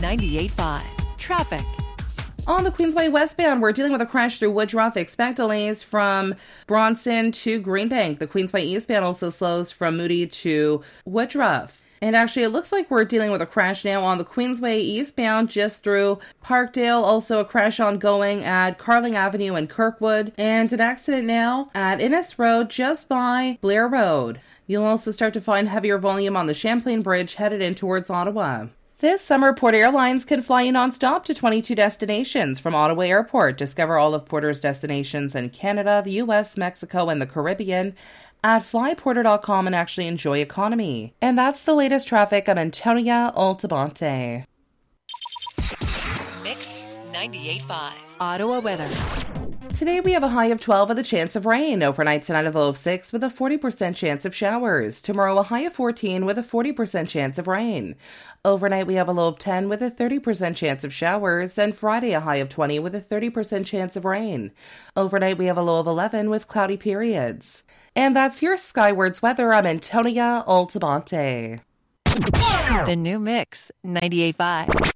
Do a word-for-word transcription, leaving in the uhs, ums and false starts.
ninety-eight point five. Traffic. On the Queensway westbound, we're dealing with a crash through Woodruff. Expect delays from Bronson to Greenbank. The Queensway eastbound also slows from Moody to Woodruff. And actually, it looks like we're dealing with a crash now on the Queensway eastbound just through Parkdale. Also a crash ongoing at Carling Avenue and Kirkwood. And an accident now at Innes Road just by Blair Road. You'll also start to find heavier volume on the Champlain Bridge headed in towards Ottawa. This summer, Port Airlines can fly you non-stop to twenty-two destinations from Ottawa Airport. Discover all of Porter's destinations in Canada, the U S, Mexico, and the Caribbean at fly porter dot com and actually enjoy economy. And that's the latest traffic. I'm Antonia Altamonte. Mix ninety-eight point five. Ottawa weather. Today we have a high of twelve with a chance of rain. Overnight tonight a low of six with a forty percent chance of showers. Tomorrow a high of fourteen with a forty percent chance of rain. Overnight we have a low of ten with a thirty percent chance of showers. And Friday a high of twenty with a thirty percent chance of rain. Overnight we have a low of eleven with cloudy periods. And that's your Skywards weather. I'm Antonia Altamonte. The new Mix ninety-eight point five.